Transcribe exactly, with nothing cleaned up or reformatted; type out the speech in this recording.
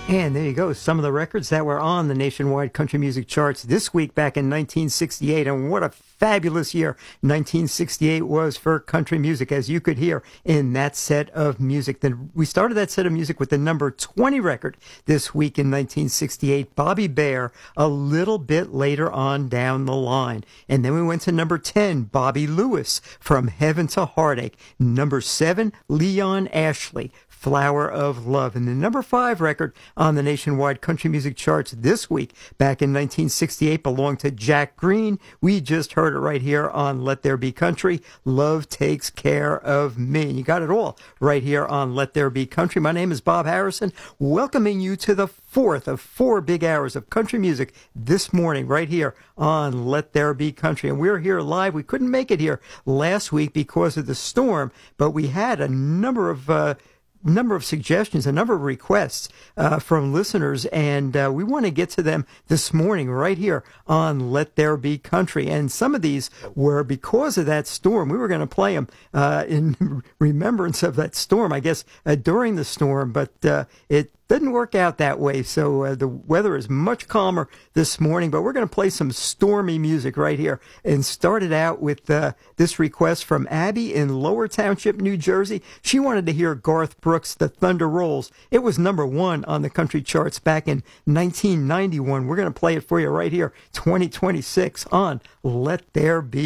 And there you go, some of the records that were on the nationwide country music charts this week back in nineteen sixty-eight. And what a fabulous year nineteen sixty-eight was for country music, as you could hear in that set of music. Then we started that set of music with the number twenty record this week in nineteen sixty-eight, Bobby Bare, a little bit later on down the line. And then we went to number ten, Bobby Lewis, From Heaven to Heartache. Number seven, Leon Ashley, Flower of Love. And the number five record on the nationwide country music charts this week back in nineteen sixty-eight belonged to Jack Green. We just heard it right here on Let There Be Country, Love Takes Care of Me. And you got it all right here on Let There Be Country. My name is Bob Harrison, welcoming you to the fourth of four big hours of country music this morning right here on Let There Be Country. And we're here live. We couldn't make it here last week because of the storm, but we had a number of uh, number of suggestions, a number of requests uh, from listeners, and uh, we want to get to them this morning right here on Let There Be Country. And some of these were because of that storm. We were going to play them uh, in remembrance of that storm, I guess, uh, during the storm, but uh, it didn't work out that way. So uh, the weather is much calmer this morning, but we're going to play some stormy music right here and started out with uh, this request from Abby in Lower Township, New Jersey. She wanted to hear Garth Brooks' The Thunder Rolls. It was number one on the country charts back in nineteen ninety-one. We're going to play it for you right here, twenty twenty-six on Let There Be